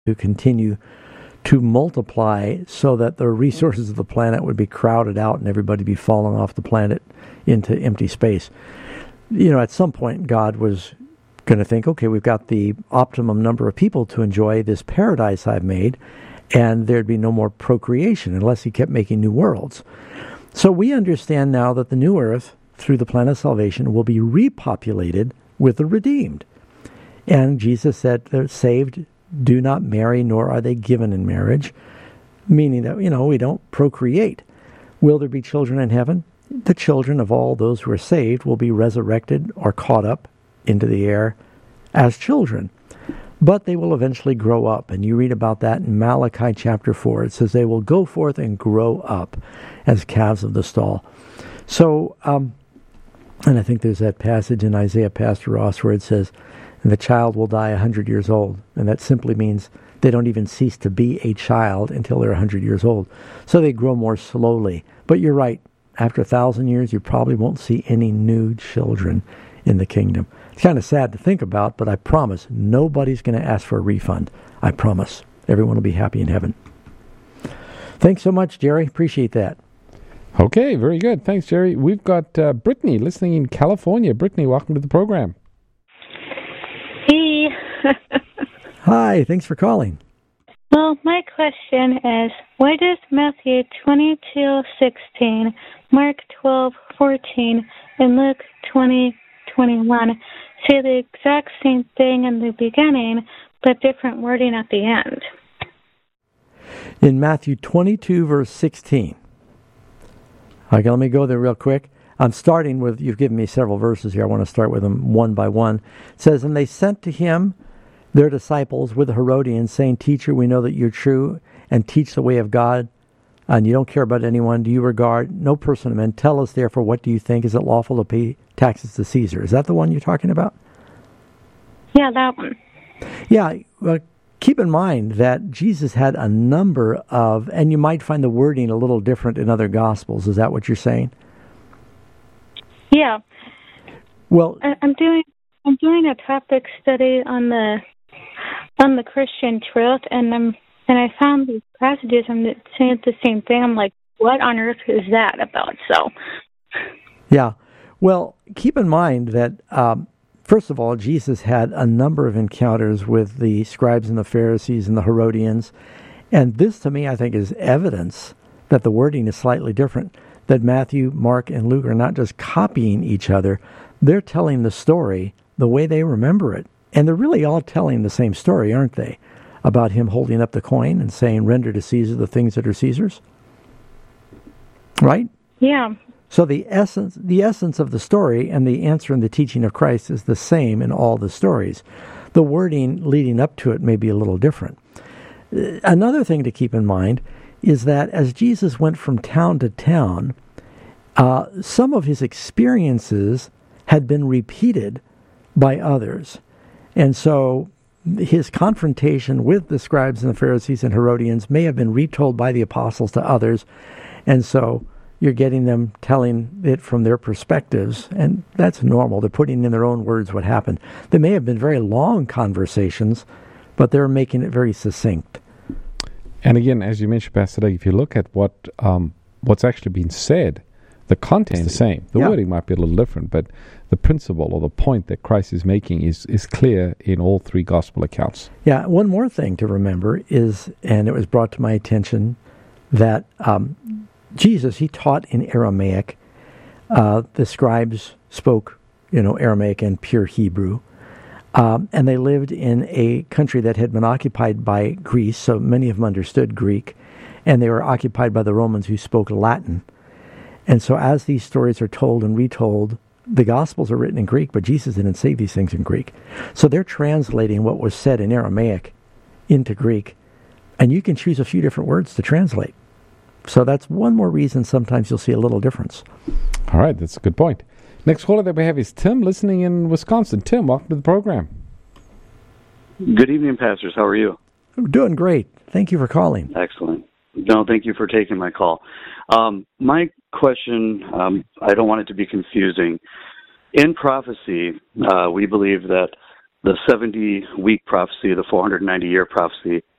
to continue to multiply so that the resources of the planet would be crowded out and everybody be falling off the planet into empty space. At some point, God was going to think, okay, we've got the optimum number of people to enjoy this paradise I've made, and there'd be no more procreation unless he kept making new worlds. So we understand now that the new earth, through the plan of salvation, will be repopulated with the redeemed. And Jesus said the saved do not marry, nor are they given in marriage, meaning that, we don't procreate. Will there be children in heaven? The children of all those who are saved will be resurrected or caught up into the air as children. But they will eventually grow up, and you read about that in Malachi chapter 4. It says they will go forth and grow up as calves of the stall. So, and I think there's that passage in Isaiah, Pastor Ross, where it says, and the child will die 100 years old. And that simply means they don't even cease to be a child until they're 100 years old. So they grow more slowly. But you're right. After 1,000 years, you probably won't see any new children in the kingdom. It's kind of sad to think about, but I promise nobody's going to ask for a refund. I promise. Everyone will be happy in heaven. Thanks so much, Jerry. Appreciate that. Okay, very good. Thanks, Jerry. We've got Brittany listening in California. Brittany, welcome to the program. Hey. Hi, thanks for calling. Well, my question is, why does Matthew 22:16, Mark 12:14, and Luke 20:21 say the exact same thing in the beginning, but different wording at the end? In Matthew 22, verse 16. Okay, let me go there real quick. I'm starting with, you've given me several verses here. I want to start with them one by one. It says, and they sent to him their disciples with the Herodians, saying, Teacher, we know that you're true and teach the way of God, and you don't care about anyone. Do you regard no person of men? Tell us, therefore, what do you think? Is it lawful to pay taxes to Caesar? Is that the one you're talking about? Yeah, that one. Yeah, well, keep in mind that Jesus had a number of, and you might find the wording a little different in other Gospels. Is that what you're saying? Yeah. Well, I'm doing a topic study on the Christian truth, and I found these passages and it's saying the same thing. I'm like, what on earth is that about? So, yeah. Well, keep in mind that first of all, Jesus had a number of encounters with the scribes and the Pharisees and the Herodians, and this to me I think is evidence that the wording is slightly different. That Matthew, Mark, and Luke are not just copying each other; they're telling the story the way they remember it. And they're really all telling the same story, aren't they? About him holding up the coin and saying, render to Caesar the things that are Caesar's. Right? Yeah. So the essence of the story and the answer in the teaching of Christ is the same in all the stories. The wording leading up to it may be a little different. Another thing to keep in mind is that as Jesus went from town to town, some of his experiences had been repeated by others. And so his confrontation with the scribes and the Pharisees and Herodians may have been retold by the apostles to others. And so you're getting them telling it from their perspectives, and that's normal. They're putting in their own words what happened. They may have been very long conversations, but they're making it very succinct. And again, as you mentioned, Pastor Doug, if you look at what's actually been said, the content is the same. The wording might be a little different, but the principle or the point that Christ is making is clear in all three gospel accounts. Yeah, one more thing to remember is, and it was brought to my attention, that Jesus, he taught in Aramaic. The scribes spoke, Aramaic and pure Hebrew. And they lived in a country that had been occupied by Greece, so many of them understood Greek. And they were occupied by the Romans who spoke Latin. And so as these stories are told and retold, the Gospels are written in Greek, but Jesus didn't say these things in Greek. So they're translating what was said in Aramaic into Greek. And you can choose a few different words to translate. So that's one more reason sometimes you'll see a little difference. All right, that's a good point. Next caller that we have is Tim, listening in Wisconsin. Tim, welcome to the program. Good evening, pastors. How are you? I'm doing great. Thank you for calling. Excellent. No, thank you for taking my call. My question, I don't want it to be confusing. In prophecy, we believe that the 70-week prophecy, the 490-year prophecy,